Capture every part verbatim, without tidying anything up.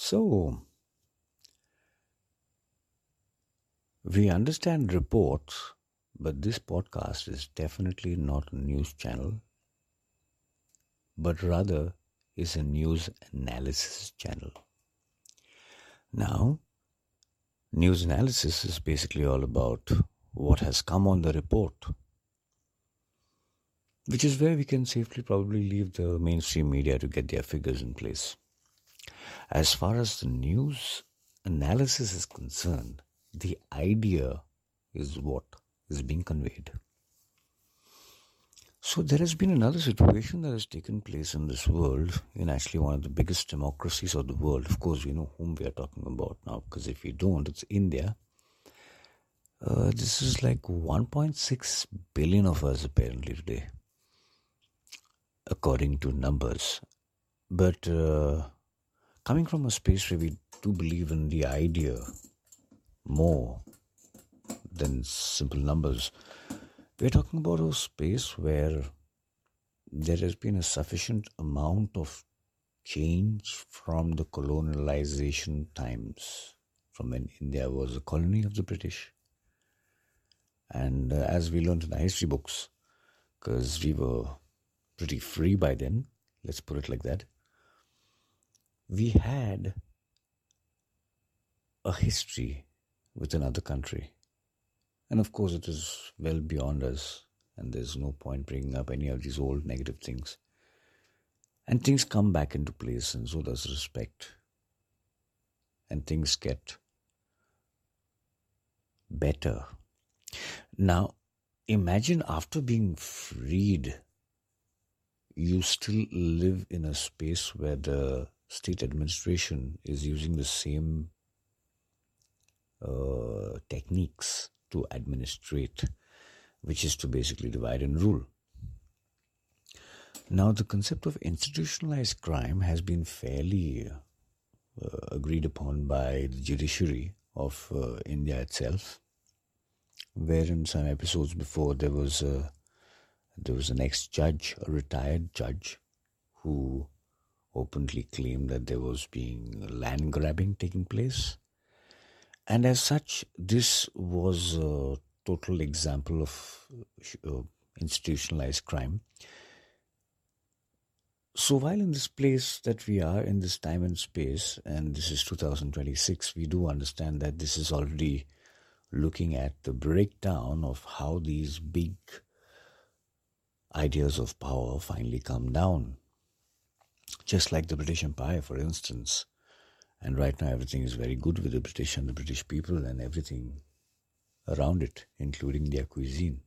So, we understand reports, but this podcast is definitely not a news channel, but rather is a news analysis channel. Now, news analysis is basically all about what has come on the report, which is where we can safely probably leave the mainstream media to get their figures in place. As far as the news analysis is concerned, the idea is what is being conveyed. So there has been another situation that has taken place in this world, in actually one of the biggest democracies of the world. Of course, we know whom we are talking about now, because if we don't, it's India. Uh, this is like one point six billion of us apparently today, according to numbers. But uh, coming from a space where we do believe in the idea more than simple numbers, we're talking about a space where there has been a sufficient amount of change from the colonialization times, from when India was a colony of the British. And uh, as we learned in the history books, because we were pretty free by then, let's put it like that, we had a history with another country. And of course, it is well beyond us, and there's no point bringing up any of these old negative things. And things come back into place, and so does respect. And things get better. Now, imagine after being freed, you still live in a space where the state administration is using the same uh, techniques to administrate, which is to basically divide and rule. Now, the concept of institutionalized crime has been fairly uh, agreed upon by the judiciary of uh, India itself, where in some episodes before there was a, there was an ex-judge, a retired judge, who openly claimed that there was being land grabbing taking place. And as such, this was a total example of uh, institutionalized crime. So while in this place that we are, in this time and space, and this is two thousand twenty-six, we do understand that this is already looking at the breakdown of how these big ideas of power finally come down. Just like the British Empire, for instance. And right now everything is very good with the British and the British people and everything around it, including their cuisine.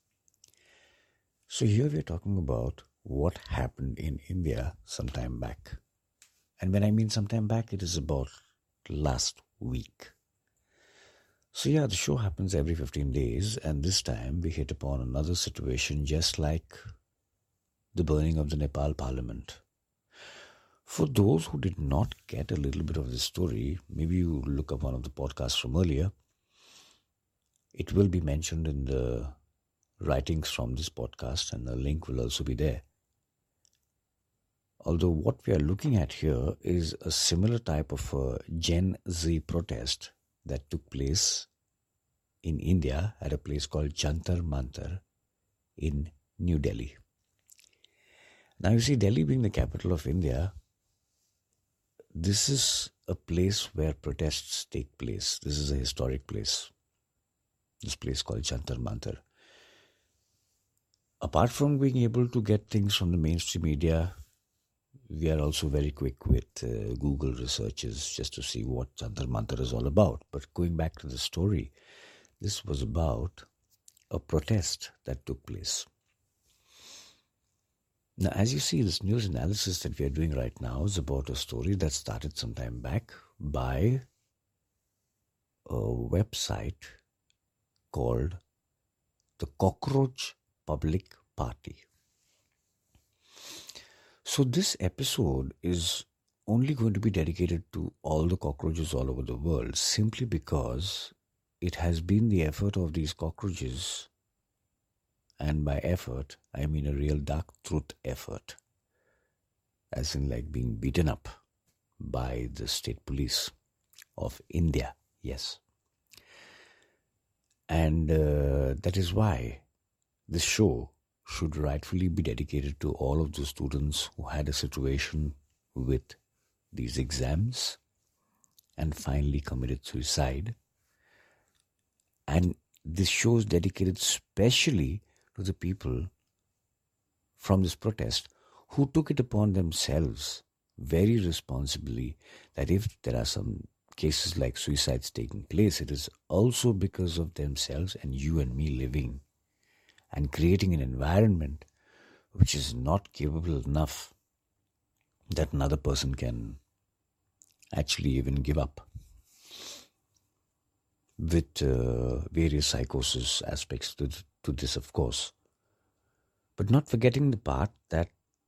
So here we're talking about what happened in India some time back. And when I mean some time back, it is about last week. So yeah, the show happens every fifteen days, and this time we hit upon another situation just like the burning of the Nepal Parliament. For those who did not get a little bit of the story, maybe you look up one of the podcasts from earlier. It will be mentioned in the writings from this podcast, and the link will also be there. Although what we are looking at here is a similar type of a Gen Z protest that took place in India at a place called Jantar Mantar in New Delhi. Now you see, Delhi being the capital of India, this is a place where protests take place. This is a historic place. This place called Jantar Mantar. Apart from being able to get things from the mainstream media, we are also very quick with uh, Google researches just to see what Jantar Mantar is all about. But going back to the story, this was about a protest that took place. Now, as you see, this news analysis that we are doing right now is about a story that started some time back by a website called the Cockroach Public Party. So this episode is only going to be dedicated to all the cockroaches all over the world, simply because it has been the effort of these cockroaches, and by effort, I mean a real dark truth effort, as in like being beaten up by the state police of India. Yes. And uh, that is why this show should rightfully be dedicated to all of the students who had a situation with these exams and finally committed suicide. And this show is dedicated especially to the people from this protest who took it upon themselves very responsibly that if there are some cases like suicides taking place, it is also because of themselves and you and me living and creating an environment which is not capable enough that another person can actually even give up, with uh, various psychosis aspects to, to this, of course. But not forgetting the part that,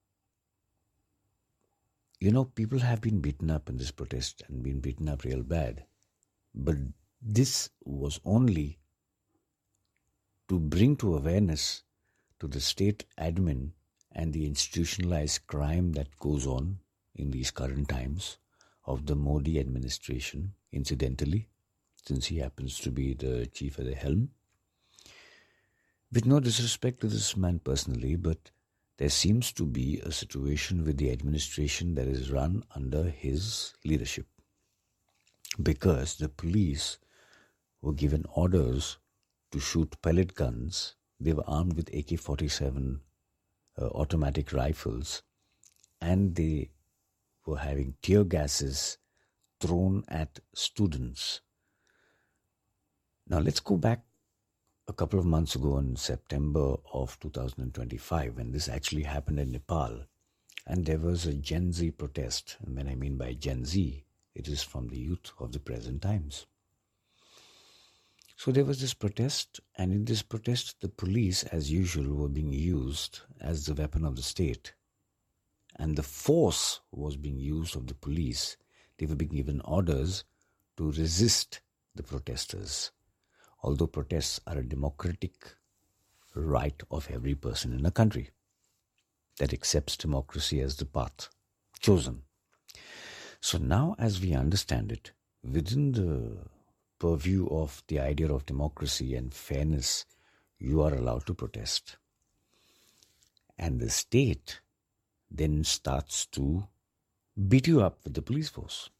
you know, people have been beaten up in this protest and been beaten up real bad. But this was only to bring to awareness to the state admin and the institutionalized crime that goes on in these current times of the Modi administration, incidentally, since he happens to be the chief at the helm. With no disrespect to this man personally, but there seems to be a situation with the administration that is run under his leadership, because the police were given orders to shoot pellet guns. They were armed with A K forty-seven uh, automatic rifles, and they were having tear gases thrown at students. Now let's go back a couple of months ago in September of two thousand twenty-five, when this actually happened in Nepal, and there was a Gen Z protest. And when I mean by Gen Z, it is from the youth of the present times. So there was this protest, and in this protest, the police, as usual, were being used as the weapon of the state. And the force was being used of the police. They were being given orders to resist the protesters. Although protests are a democratic right of every person in a country that accepts democracy as the path chosen. So now, as we understand it, within the purview of the idea of democracy and fairness, you are allowed to protest. And the state then starts to beat you up with the police force.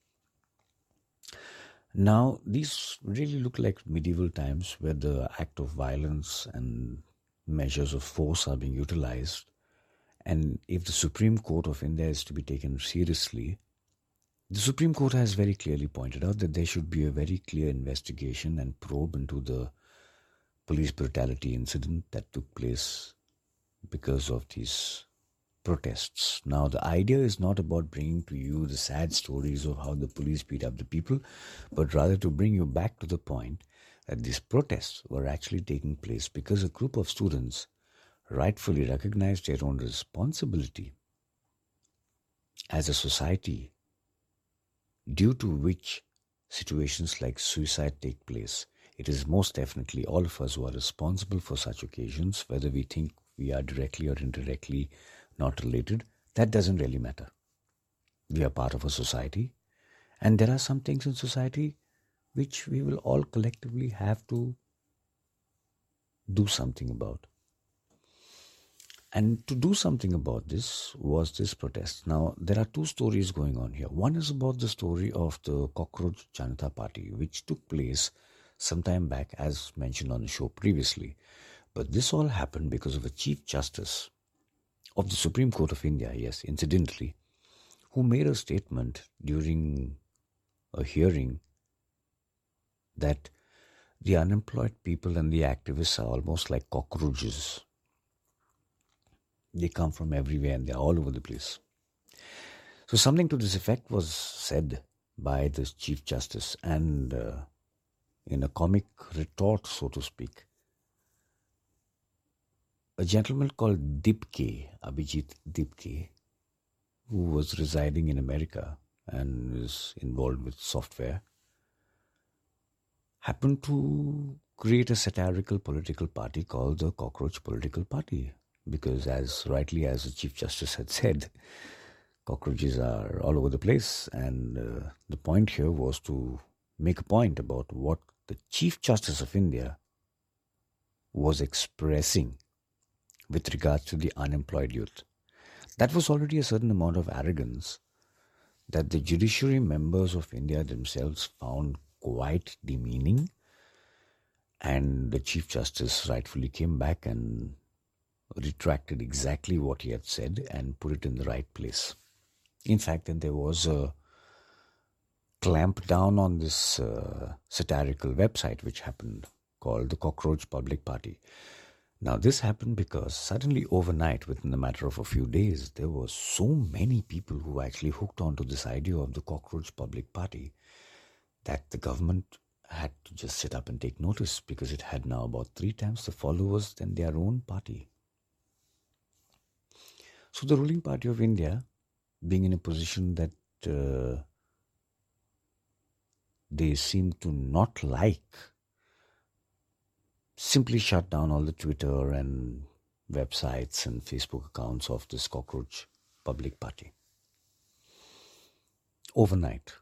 Now, these really look like medieval times where the act of violence and measures of force are being utilized. And if the Supreme Court of India is to be taken seriously, the Supreme Court has very clearly pointed out that there should be a very clear investigation and probe into the police brutality incident that took place because of these protests. Now, the idea is not about bringing to you the sad stories of how the police beat up the people, but rather to bring you back to the point that these protests were actually taking place because a group of students rightfully recognized their own responsibility as a society, due to which situations like suicide take place. It is most definitely all of us who are responsible for such occasions, whether we think we are directly or indirectly not related. That doesn't really matter. We are part of a society, and there are some things in society which we will all collectively have to do something about. And to do something about this was this protest. Now, there are two stories going on here. One is about the story of the Cockroach Janata Party, which took place some time back, as mentioned on the show previously. But this all happened because of a Chief Justice of the Supreme Court of India, yes, incidentally, who made a statement during a hearing that the unemployed people and the activists are almost like cockroaches. They come from everywhere and they're all over the place. So something to this effect was said by the Chief Justice, and uh, in a comic retort, so to speak, a gentleman called Dibke, Abhijit Dibke, who was residing in America and is involved with software, happened to create a satirical political party called the Cockroach Political Party. Because as rightly as the Chief Justice had said, cockroaches are all over the place, and uh, the point here was to make a point about what the Chief Justice of India was expressing with regards to the unemployed youth. That was already a certain amount of arrogance that the judiciary members of India themselves found quite demeaning, and the Chief Justice rightfully came back and retracted exactly what he had said and put it in the right place. In fact, then there was a clamp down on this uh, satirical website which happened, called the Cockroach Public Party. Now this happened because suddenly overnight, within a matter of a few days, there were so many people who actually hooked onto this idea of the Cockroach Public Party that the government had to just sit up and take notice, because it had now about three times the followers than their own party. So the ruling party of India, being in a position that uh, they seem to not like, simply shut down all the Twitter and websites and Facebook accounts of this Cockroach Public Party. Overnight.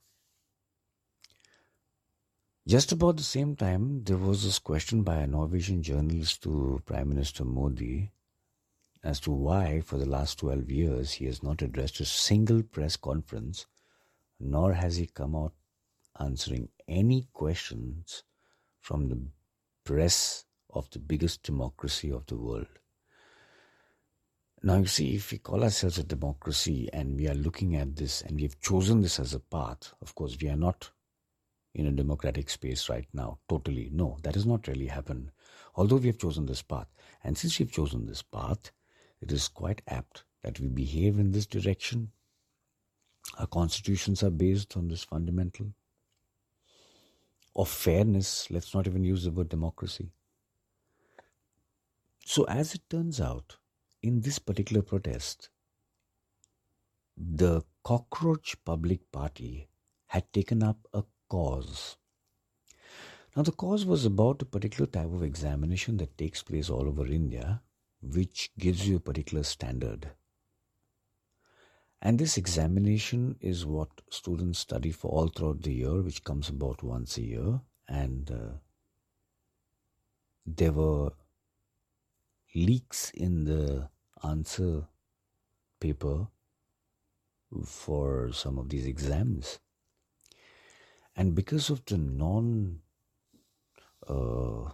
Just about the same time, there was this question by a Norwegian journalist to Prime Minister Modi as to why for the last twelve years he has not addressed a single press conference, nor has he come out answering any questions from the press of the biggest democracy of the world. Now you see, if we call ourselves a democracy and we are looking at this and we have chosen this as a path, of course we are not in a democratic space right now, totally. No, that has not really happened. Although we have chosen this path. And since we have chosen this path, it is quite apt that we behave in this direction. Our constitutions are based on this fundamental of fairness. Let's not even use the word democracy. So as it turns out, in this particular protest, the Cockroach Public Party had taken up a cause. Now the cause was about a particular type of examination that takes place all over India, which gives you a particular standard. And this examination is what students study for all throughout the year, which comes about once a year. And uh, there were leaks in the answer paper for some of these exams. And because of the non uh,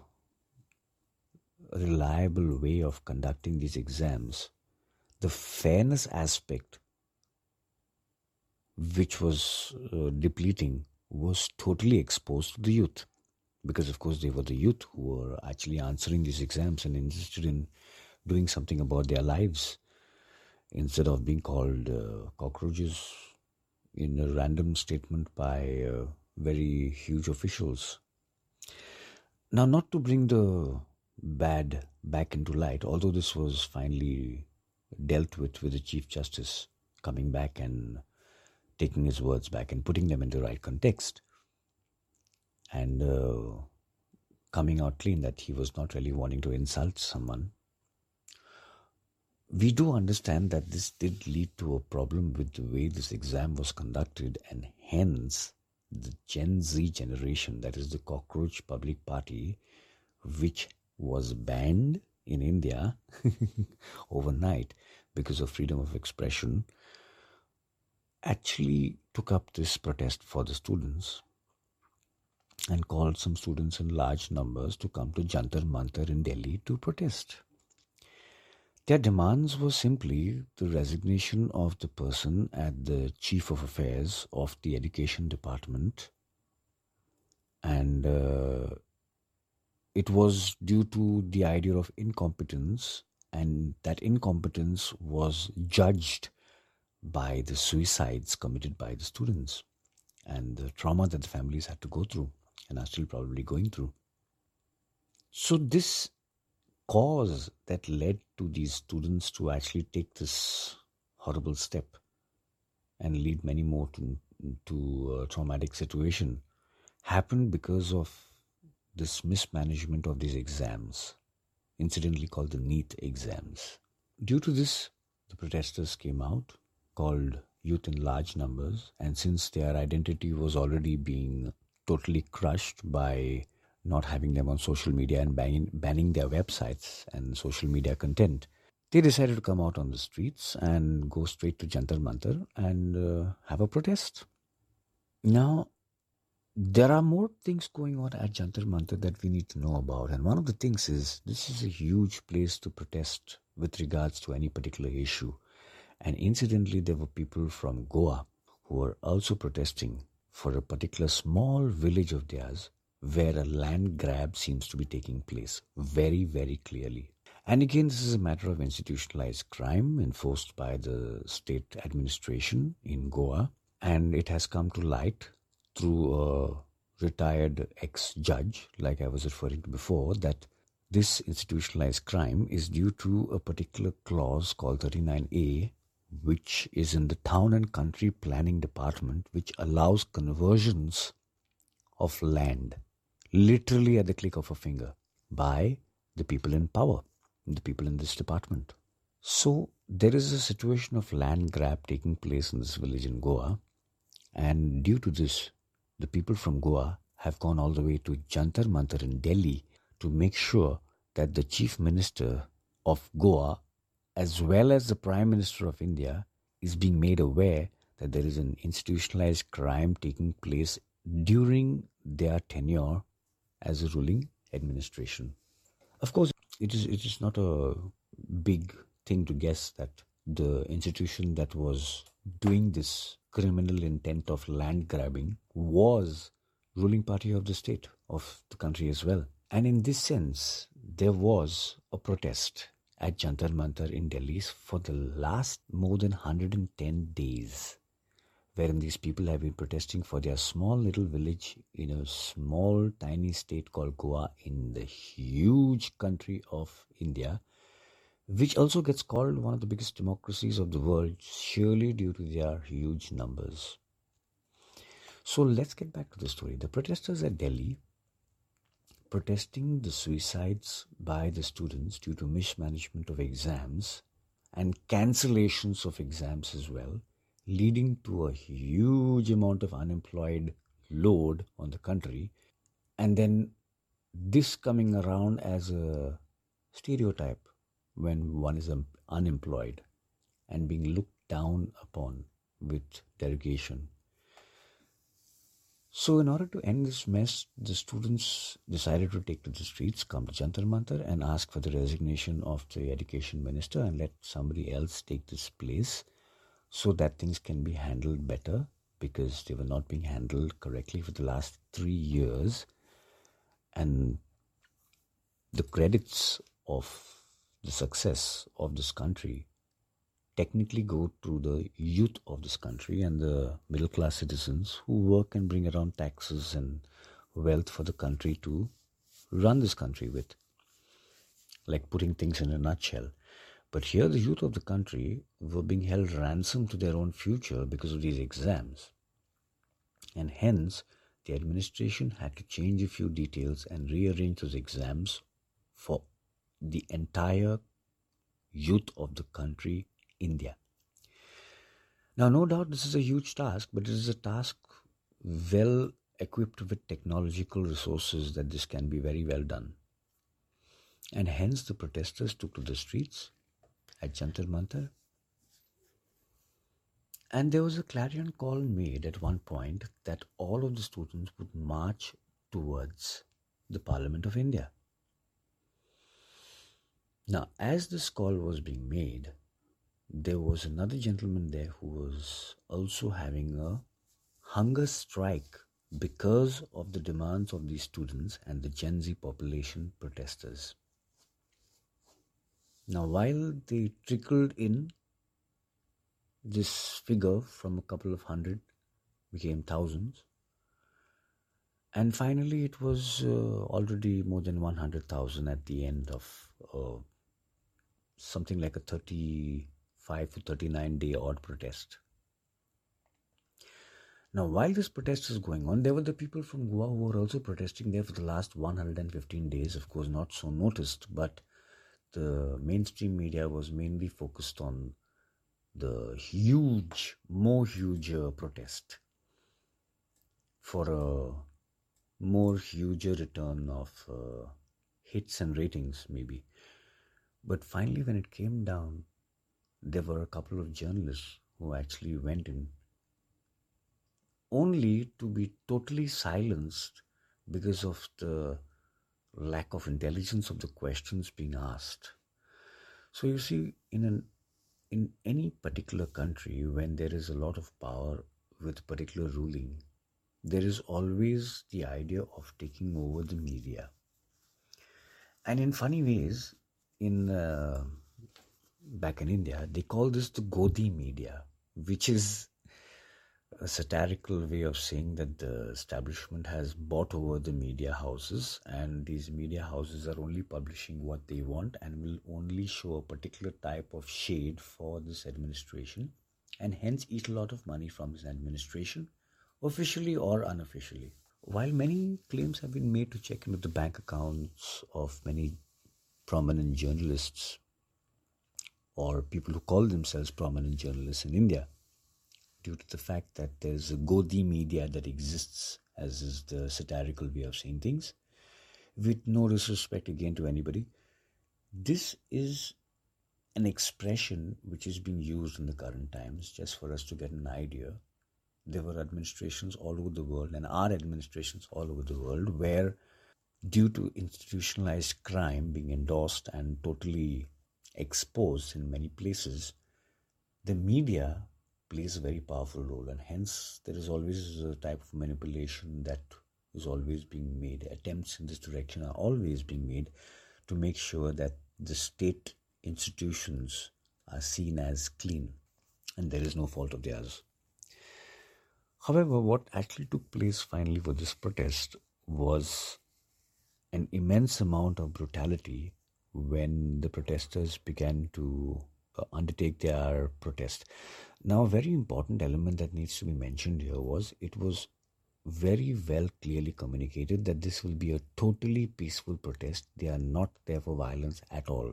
reliable way of conducting these exams, the fairness aspect, which was uh, depleting, was totally exposed to the youth. Because of course they were the youth who were actually answering these exams and interested in doing something about their lives, instead of being called uh, cockroaches in a random statement by uh, very huge officials. Now, not to bring the bad back into light, although this was finally dealt with with the Chief Justice coming back and taking his words back and putting them in the right context, and uh, coming out clean that he was not really wanting to insult someone. We do understand that this did lead to a problem with the way this exam was conducted, and hence the Gen Z generation, that is the Cockroach Public Party, which was banned in India overnight because of freedom of expression, actually took up this protest for the students and called some students in large numbers to come to Jantar Mantar in Delhi to protest. Their demands were simply the resignation of the person at the Chief of Affairs of the Education Department, and uh, it was due to the idea of incompetence, and that incompetence was judged by the suicides committed by the students and the trauma that the families had to go through and are still probably going through. So this cause that led to these students to actually take this horrible step and lead many more to, to a traumatic situation happened because of this mismanagement of these exams, incidentally called the NEET exams. Due to this, the protesters came out, called youth in large numbers, and since their identity was already being totally crushed by not having them on social media and banning, banning their websites and social media content, they decided to come out on the streets and go straight to Jantar Mantar and uh, have a protest. Now, there are more things going on at Jantar Mantar that we need to know about, and one of the things is this is a huge place to protest with regards to any particular issue. And incidentally, there were people from Goa who were also protesting for a particular small village of theirs where a land grab seems to be taking place very, very clearly. And again, this is a matter of institutionalized crime enforced by the state administration in Goa, and it has come to light through a retired ex-judge, like I was referring to before, that this institutionalized crime is due to a particular clause called thirty-nine A, which is in the Town and Country Planning Department, which allows conversions of land literally at the click of a finger by the people in power, the people in this department. So there is a situation of land grab taking place in this village in Goa, and due to this, the people from Goa have gone all the way to Jantar Mantar in Delhi to make sure that the Chief Minister of Goa, as well as the Prime Minister of India, is being made aware that there is an institutionalized crime taking place during their tenure as a ruling administration. Of course, it is it is not a big thing to guess that the institution that was doing this criminal intent of land grabbing was ruling party of the state, of the country as well. And in this sense, there was a protest at Jantar Mantar in Delhi for the last more than one hundred ten days, wherein these people have been protesting for their small little village in a small tiny state called Goa in the huge country of India, which also gets called one of the biggest democracies of the world, surely due to their huge numbers. So let's get back to the story. The protesters at Delhi, protesting the suicides by the students due to mismanagement of exams and cancellations of exams as well, leading to a huge amount of unemployed load on the country, and then this coming around as a stereotype when one is um, unemployed and being looked down upon with derogation. So in order to end this mess, the students decided to take to the streets, come to Jantar Mantar and ask for the resignation of the education minister and let somebody else take this place so that things can be handled better, because they were not being handled correctly for the last three years. And the credits of the success of this country technically go to the youth of this country and the middle class citizens who work and bring around taxes and wealth for the country to run this country with, like putting things in a nutshell. But here the youth of the country were being held ransom to their own future because of these exams. And hence, the administration had to change a few details and rearrange those exams for the entire youth of the country, India. Now, no doubt this is a huge task, but it is a task well equipped with technological resources that this can be very well done. And hence the protesters took to the streets at Jantar Mantar. And there was a clarion call made at one point that all of the students would march towards the Parliament of India. Now, as this call was being made, there was another gentleman there who was also having a hunger strike because of the demands of these students and the Gen Z population protesters. Now, while they trickled in, this figure from a couple of hundred became thousands, and finally it was uh, already more than one hundred thousand at the end of uh, something like a thirty-five to thirty-nine day odd protest. Now, while this protest is going on, there were the people from Goa who were also protesting there for the last one hundred fifteen days, of course not so noticed, but the mainstream media was mainly focused on the huge, more huger protest for a more huger return of uh, hits and ratings, maybe. But finally, when it came down, there were a couple of journalists who actually went in only to be totally silenced because of the lack of intelligence of the questions being asked. So you see, in an in any particular country, when there is a lot of power with particular ruling, there is always the idea of taking over the media. And in funny ways, in uh, back in India, they call this the Godi media, which is a satirical way of saying that the establishment has bought over the media houses, and these media houses are only publishing what they want and will only show a particular type of shade for this administration, and hence eat a lot of money from this administration, officially or unofficially. While many claims have been made to check into the bank accounts of many prominent journalists or people who call themselves prominent journalists in India, due to the fact that there's a Godi media that exists, as is the satirical way of saying things, with no disrespect again to anybody, this is an expression which is being used in the current times. Just for us to get an idea, there were administrations all over the world, and are administrations all over the world, where due to institutionalized crime being endorsed and totally exposed in many places, the media plays a very powerful role, and hence there is always a type of manipulation that is always being made. Attempts in this direction are always being made to make sure that the state institutions are seen as clean and there is no fault of theirs. However, what actually took place finally for this protest was an immense amount of brutality when the protesters began to uh, undertake their protest. Now, a very important element that needs to be mentioned here was it was very well clearly communicated that this will be a totally peaceful protest. They are not there for violence at all.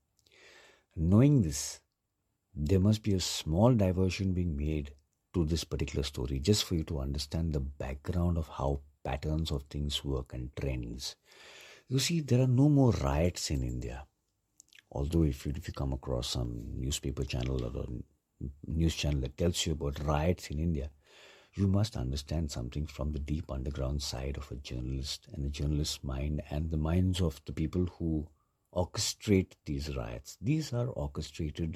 Knowing this, there must be a small diversion being made to this particular story, just for you to understand the background of how patterns of things work and trends. You see, there are no more riots in India. Although if you, if you come across some newspaper channel or a news channel that tells you about riots in India, you must understand something from the deep underground side of a journalist and a journalist's mind and the minds of the people who orchestrate these riots. These are orchestrated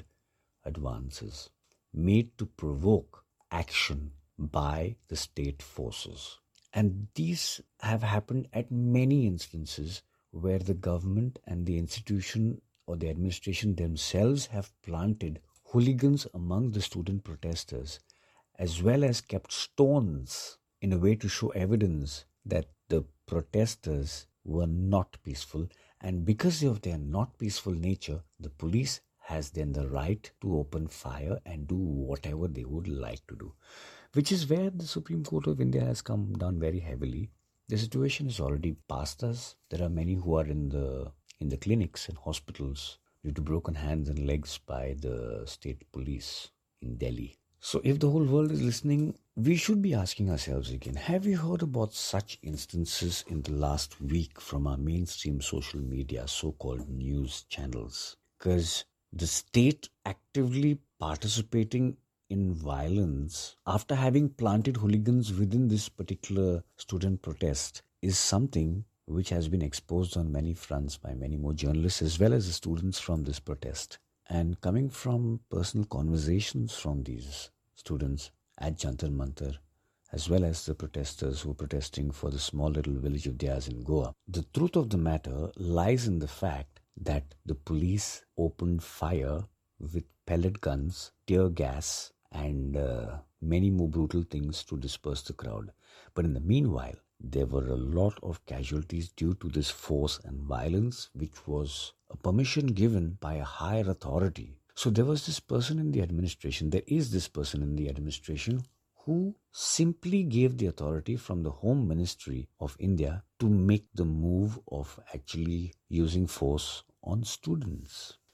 advances made to provoke action by the state forces. And these have happened at many instances where the government and the institution or the administration themselves have planted hooligans among the student protesters, as well as kept stones in a way to show evidence that the protesters were not peaceful. And because of their not peaceful nature, the police has then the right to open fire and do whatever they would like to do, which is where the Supreme Court of India has come down very heavily. The situation is already past us. There are many who are in the in the clinics and hospitals due to broken hands and legs by the state police in Delhi. So if the whole world is listening, we should be asking ourselves again, have you heard about such instances in the last week from our mainstream social media, so-called news channels? Because the state actively participating in violence after having planted hooligans within this particular student protest is something which has been exposed on many fronts by many more journalists as well as the students from this protest. And coming from personal conversations from these students at Jantar Mantar, as well as the protesters who were protesting for the small little village of theirs in Goa, the truth of the matter lies in the fact that the police opened fire with pellet guns, tear gas, and uh, many more brutal things to disperse the crowd. But in the meanwhile, there were a lot of casualties due to this force and violence, which was a permission given by a higher authority. So there was this person in the administration, there is this person in the administration who simply gave the authority from the Home Ministry of India to make the move of actually using force on students.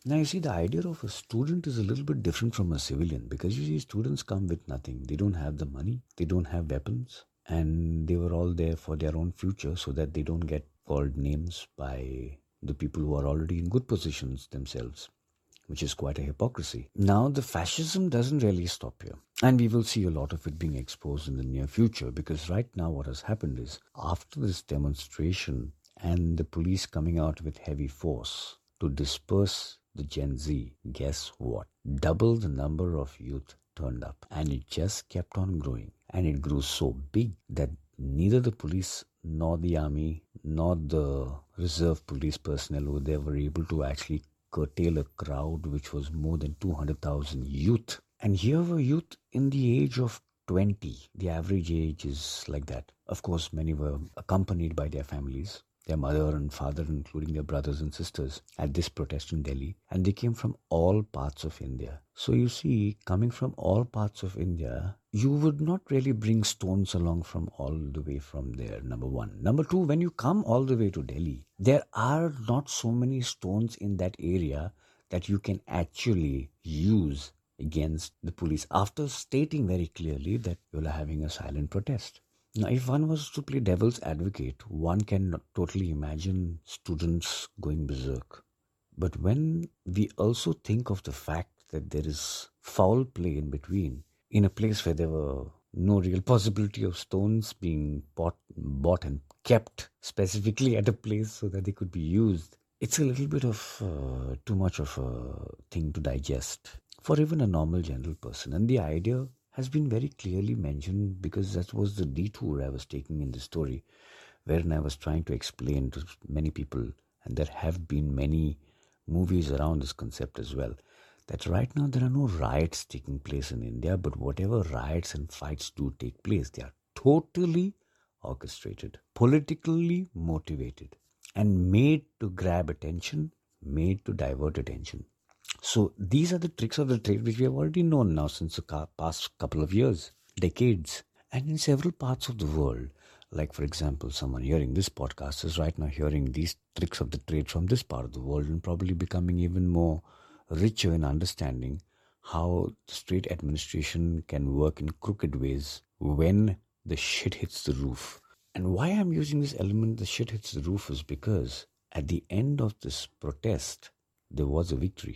Now, you see, the idea of a student is a little bit different from a civilian, because you see, students come with nothing. They don't have the money, they don't have weapons, and they were all there for their own future so that they don't get called names by the people who are already in good positions themselves, which is quite a hypocrisy. Now, the fascism doesn't really stop here. And we will see a lot of it being exposed in the near future, because right now what has happened is, after this demonstration and the police coming out with heavy force to disperse the Gen Z, guess what? Double the number of youth turned up, and it just kept on growing. And it grew so big that neither the police nor the army nor the reserve police personnel were they were able to actually curtail a crowd which was more than two hundred thousand youth. And here were youth in the age of twenty. The average age is like that. Of course, many were accompanied by their families, their mother and father, including their brothers and sisters, at this protest in Delhi. And they came from all parts of India. So you see, coming from all parts of India, you would not really bring stones along from all the way from there, number one. Number two, when you come all the way to Delhi, there are not so many stones in that area that you can actually use against the police, after stating very clearly that you're having a silent protest. Now, if one was to play devil's advocate, one can totally imagine students going berserk. But when we also think of the fact that there is foul play in between, in a place where there were no real possibility of stones being bought, bought and kept specifically at a place so that they could be used, it's a little bit of uh, too much of a thing to digest for even a normal general person. And the idea has been very clearly mentioned, because that was the detour I was taking in the story, wherein I was trying to explain to many people, and there have been many movies around this concept as well, that right now there are no riots taking place in India, but whatever riots and fights do take place, they are totally orchestrated, politically motivated, and made to grab attention, made to divert attention. So these are the tricks of the trade which we have already known now since the past couple of years, decades. And in several parts of the world, like for example, someone hearing this podcast is right now hearing these tricks of the trade from this part of the world, and probably becoming even more richer in understanding how the state administration can work in crooked ways when the shit hits the roof. And why I'm using this element, the shit hits the roof, is because at the end of this protest, there was a victory.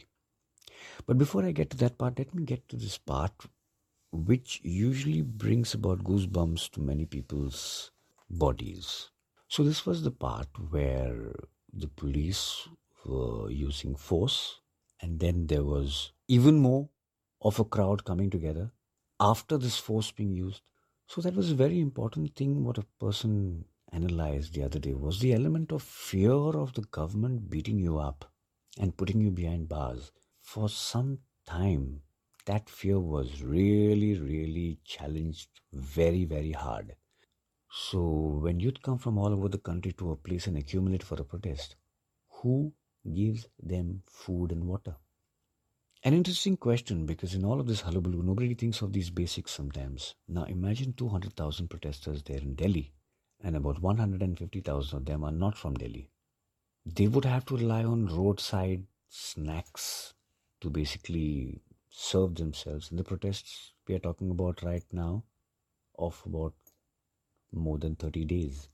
But before I get to that part, let me get to this part which usually brings about goosebumps to many people's bodies. So this was the part where the police were using force, and then there was even more of a crowd coming together after this force being used. So that was a very important thing what a person analyzed the other day, was the element of fear of the government beating you up and putting you behind bars. For some time, that fear was really, really challenged very, very hard. So when youth come from all over the country to a place and accumulate for a protest, who gives them food and water? An interesting question, because in all of this hullabaloo, nobody thinks of these basics sometimes. Now imagine two hundred thousand protesters there in Delhi, and about one hundred fifty thousand of them are not from Delhi. They would have to rely on roadside snacks to basically serve themselves. In the protests we are talking about right now, of about more than thirty days.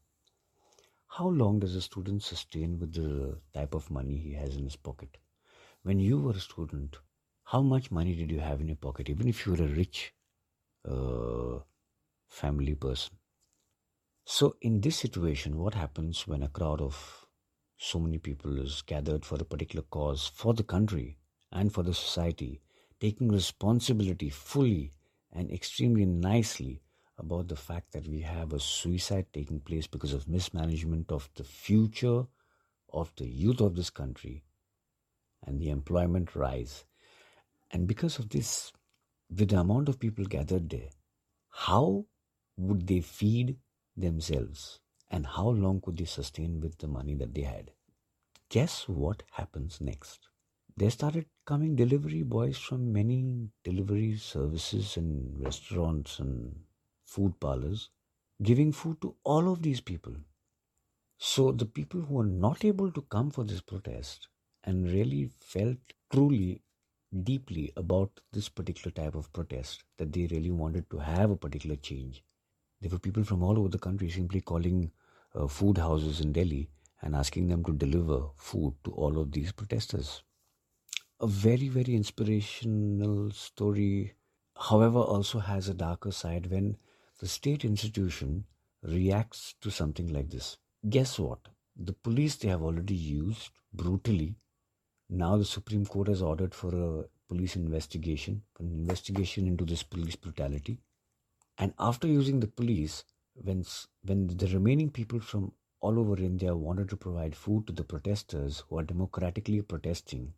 How long does a student sustain with the type of money he has in his pocket? When you were a student, how much money did you have in your pocket, even if you were a rich uh, family person? So in this situation, what happens when a crowd of so many people is gathered for a particular cause, for the country and for the society, taking responsibility fully and extremely nicely about the fact that we have a suicide taking place because of mismanagement of the future of the youth of this country and the employment rise? And because of this, with the amount of people gathered there, how would they feed themselves, and how long could they sustain with the money that they had? Guess what happens next? There started coming delivery boys from many delivery services and restaurants and food parlors, giving food to all of these people. So the people who were not able to come for this protest and really felt truly, deeply about this particular type of protest, that they really wanted to have a particular change. There were people from all over the country simply calling uh, food houses in Delhi and asking them to deliver food to all of these protesters. A very, very inspirational story, however, also has a darker side when the state institution reacts to something like this. Guess what? The police they have already used brutally. Now the Supreme Court has ordered for a police investigation, an investigation into this police brutality. And after using the police, when when the remaining people from all over India wanted to provide food to the protesters who are democratically protesting,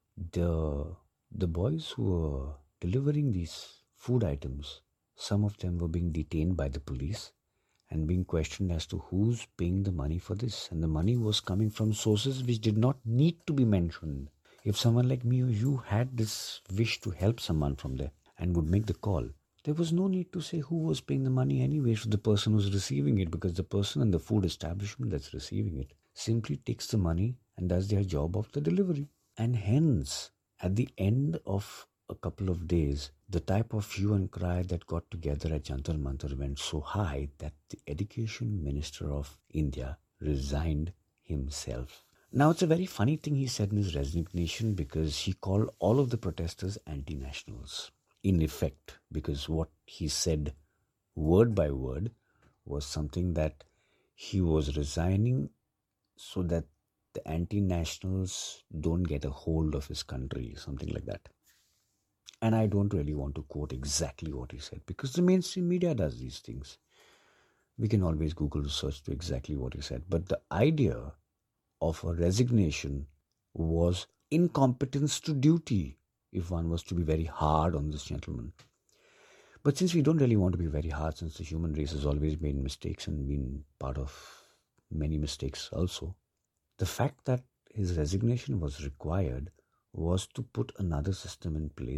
the the boys who were delivering these food items, some of them were being detained by the police and being questioned as to who's paying the money for this. And the money was coming from sources which did not need to be mentioned. If someone like me or you had this wish to help someone from there and would make the call, there was no need to say who was paying the money anyway to the person who's receiving it, because the person in the food establishment that's receiving it simply takes the money and does their job of the delivery. And hence, at the end of a couple of days, the type of hue and cry that got together at Jantar Mantar went so high that the Education Minister of India resigned himself. Now, it's a very funny thing he said in his resignation, because he called all of the protesters anti-nationals. In effect, because what he said word by word was something that he was resigning so that the anti-nationals don't get a hold of his country, something like that. And I don't really want to quote exactly what he said, because the mainstream media does these things. We can always Google search to exactly what he said. But the idea of a resignation was incompetence to duty, if one was to be very hard on this gentleman. But since we don't really want to be very hard, since the human race has always made mistakes and been part of many mistakes also, the fact that his resignation was required was to put another system in place